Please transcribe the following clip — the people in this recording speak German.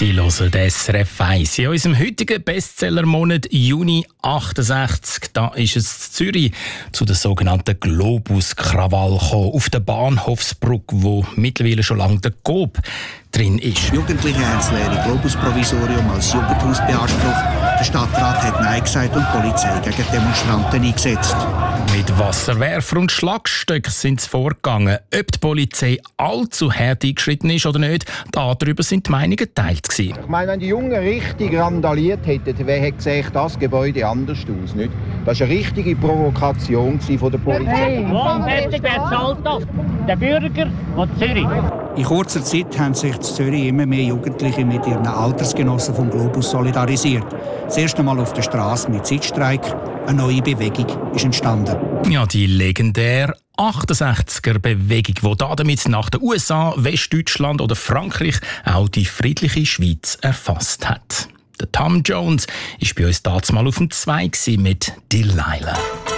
Sie hören das SRF 1. In unserem heutigen Bestsellermonat Juni 68, da ist es in Zürich zu der sogenannten Globus-Krawall gekommen, auf der Bahnhofsbrücke, wo mittlerweile schon lange der Coop drin ist. Jugendliche haben das leere Globus-Provisorium als Jugendhaus beansprucht. Der Stadtrat hat Nein gesagt und die Polizei gegen Demonstranten eingesetzt. Mit Wasserwerfer und Schlagstöcken sind sie vorgegangen. Ob die Polizei allzu hart eingeschritten ist oder nicht, darüber sind die Meinungen geteilt gewesen. Ich meine, wenn die Jungen richtig randaliert hätten, wer hätte gesagt, das Gebäude anders aus, nicht? Das war eine richtige Provokation von der Polizei. Hey, wer zahlt das? Der Bürger und Zürich. In kurzer Zeit haben sich in Zürich immer mehr Jugendliche mit ihren Altersgenossen vom Globus solidarisiert. Das erste Mal auf der Straße mit Sitzstreik. Eine neue Bewegung ist entstanden. Ja, die legendäre 68er-Bewegung, die damit nach den USA, Westdeutschland oder Frankreich auch die friedliche Schweiz erfasst hat. Der Tom Jones war bei uns damals mal auf dem 2 mit Delilah.